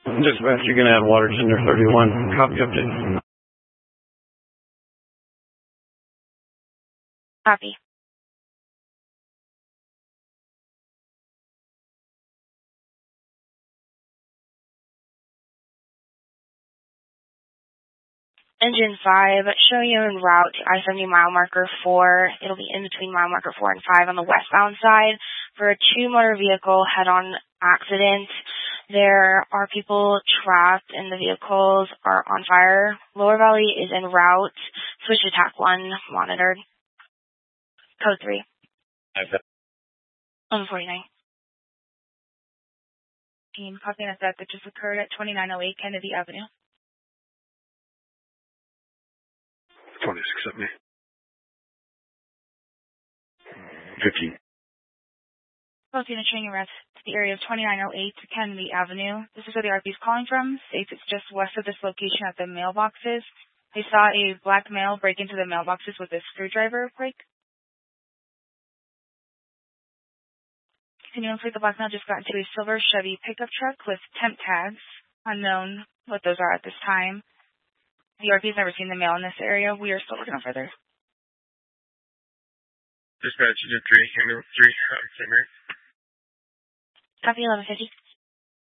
Dispatch, you're going to add water tender 31. Copy update. Copy. Engine 5, showing you en route to I-70 mile marker 4. It'll be in between mile marker 4 and 5 on the westbound side for a two-motor vehicle head-on accident. There are people trapped and the vehicles are on fire. Lower Valley is en route. Switch to TAC 1 monitored. Code 3. 149. Team, copy on a theft that just occurred at 2908 Kennedy Avenue. 2670. 15. Posting a training arrest to the area of 2908 Kennedy Avenue. This is where the RP is calling from. States it's just west of this location at the mailboxes. They saw a black male break into the mailboxes with a screwdriver break. Continuing with the black male just got into a silver Chevy pickup truck with temp tags. Unknown what those are at this time. The RP has never seen the male in this area. We are still working on further. Dispatch, Agent 3, Ambulance 3, St. Mary. Copy 1150.